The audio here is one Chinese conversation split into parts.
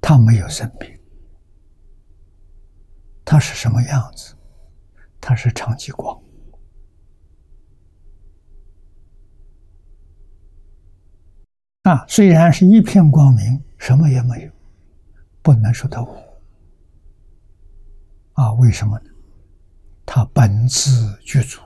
它没有生命，它是什么样子？它是常寂光。虽然是一片光明，什么也没有，不能说它无。为什么呢？它本自具足。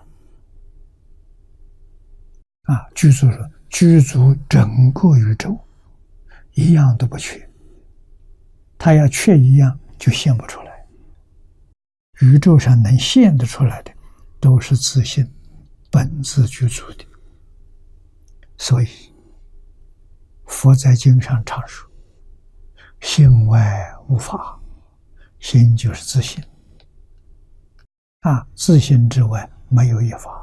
具足整个宇宙，一样都不缺。它要缺一样，就现不出来。宇宙上能现得出来的，都是自性本自具足的。所以佛在经上常说，心外无法，心就是自性。自性之外没有一法。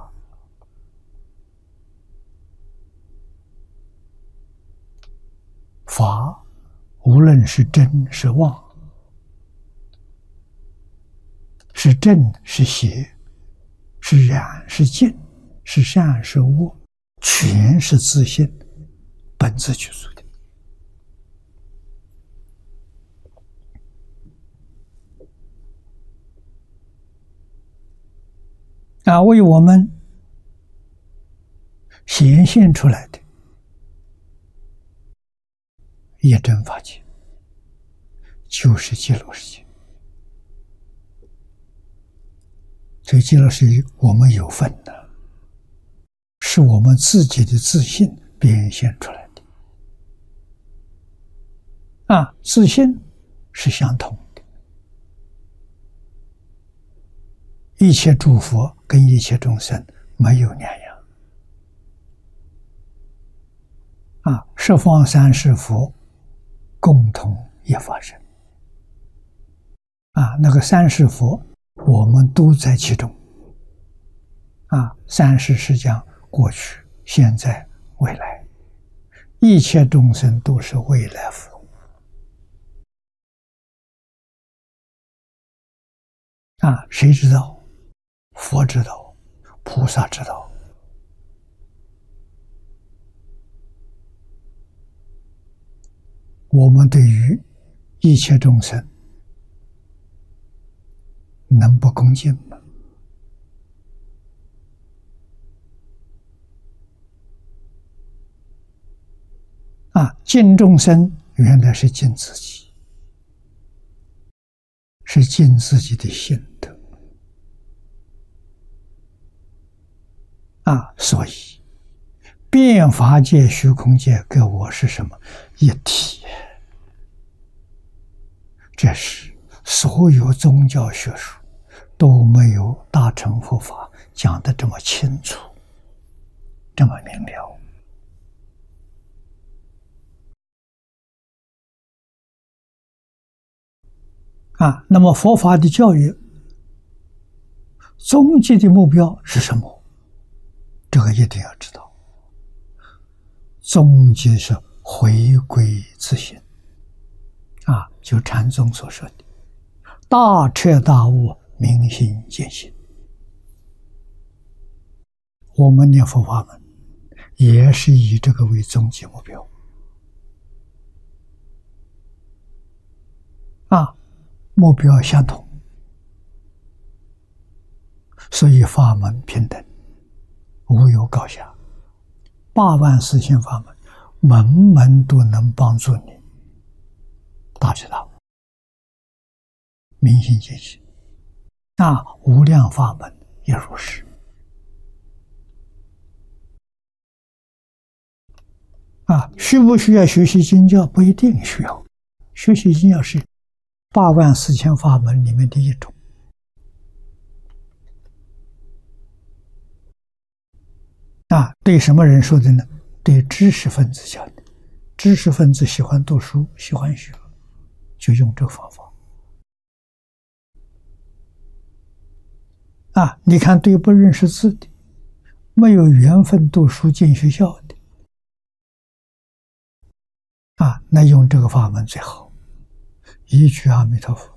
法无论是真是妄，是正是邪，是染是净，是善是恶，全是自性本自具足的。为我们显现出来的一真法界，就是极乐世界。所以极乐世界我们有份的，是我们自己的自信变现出来的。自信是相同的，一切诸佛跟一切众生没有两样。十方三世佛共同一法身。那个三世佛，我们都在其中。三世是讲过去、现在、未来，一切众生都是未来佛。谁知道？佛知道，菩萨知道。我们对于一切众生能不恭敬吗？敬众生原来是敬自己，是敬自己的心德。所以变法界、虚空界跟我是什么？一体。这是所有宗教学术都没有大乘佛法讲得这么清楚，这么明了。那么佛法的教育终极的目标是什么？这个一定要知道。终极是回归自性。就禅宗所说的大彻大悟，明心见性。我们念佛法门也是以这个为终极目标。目标相同，所以法门平等，无有高下。84000法门，门门都能帮助你大彻大悟，明心见性。无量法门也如是。需不需要学习经教？不一定需要。学习经教是84000法门里面的一种。对什么人说的呢？对知识分子讲的。知识分子喜欢读书，喜欢学，就用这个方法。你看，对不认识字的，没有缘分读书进学校的，那用这个法门最好。一句阿弥陀佛，